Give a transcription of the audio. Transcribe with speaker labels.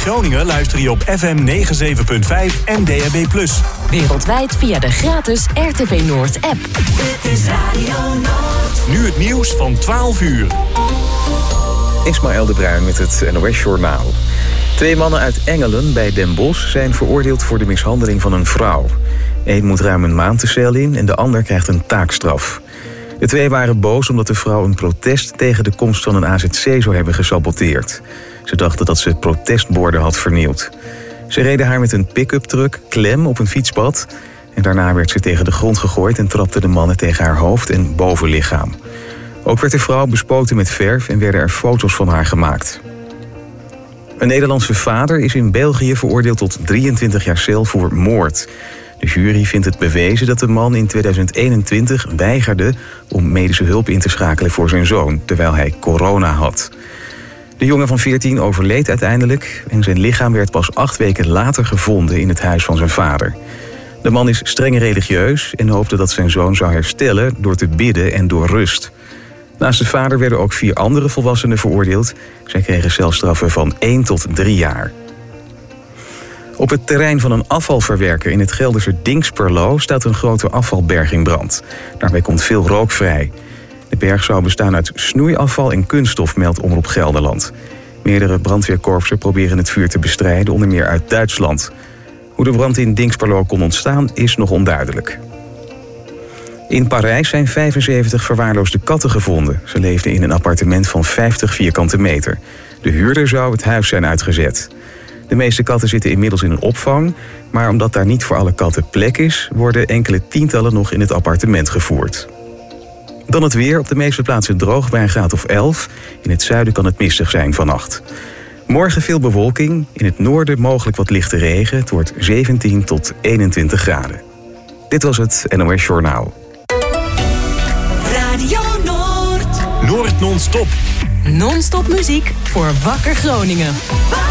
Speaker 1: Groningen luister je op FM 97.5 en DAB+.
Speaker 2: Wereldwijd via de gratis RTV Noord app.
Speaker 3: Dit is Radio Noord.
Speaker 1: Nu het nieuws van 12 uur.
Speaker 4: Ismaël de Bruin met het NOS Journaal. 2 mannen uit Engelen bij Den Bosch zijn veroordeeld voor de mishandeling van een vrouw. 1 moet ruim een maand de cel in en de ander krijgt een taakstraf. De 2 waren boos omdat de vrouw een protest tegen de komst van een AZC zou hebben gesaboteerd. Ze dachten dat ze protestborden had vernield. Ze reden haar met een pick-up truck klem op een fietspad. En daarna werd ze tegen de grond gegooid en trapten de mannen tegen haar hoofd en bovenlichaam. Ook werd de vrouw bespoten met verf en werden er foto's van haar gemaakt. Een Nederlandse vader is in België veroordeeld tot 23 jaar cel voor moord. De jury vindt het bewezen dat de man in 2021 weigerde om medische hulp in te schakelen voor zijn zoon, terwijl hij corona had. De jongen van 14 overleed uiteindelijk en zijn lichaam werd pas 8 weken later gevonden in het huis van zijn vader. De man is streng religieus en hoopte dat zijn zoon zou herstellen door te bidden en door rust. Naast de vader werden ook 4 andere volwassenen veroordeeld. Zij kregen celstraffen van 1 tot 3 jaar. Op het terrein van een afvalverwerker in het Gelderse Dinxperlo staat een grote afvalberg in brand. Daarbij komt veel rook vrij. De berg zou bestaan uit snoeiafval en kunststof, meldt Omroep Gelderland. Meerdere brandweerkorpsen proberen het vuur te bestrijden, onder meer uit Duitsland. Hoe de brand in Dinxperlo kon ontstaan is nog onduidelijk. In Parijs zijn 75 verwaarloosde katten gevonden. Ze leefden in een appartement van 50 vierkante meter. De huurder zou het huis zijn uitgezet. De meeste katten zitten inmiddels in een opvang, maar omdat daar niet voor alle katten plek is, worden enkele tientallen nog in het appartement gevoerd. Dan het weer, op de meeste plaatsen droog bij een graad of 11. In het zuiden kan het mistig zijn vannacht. Morgen veel bewolking, in het noorden mogelijk wat lichte regen. Het wordt 17 tot 21 graden. Dit was het NOS Journaal.
Speaker 3: Radio Noord.
Speaker 1: Noord non-stop.
Speaker 2: Non-stop muziek voor Wakker Groningen.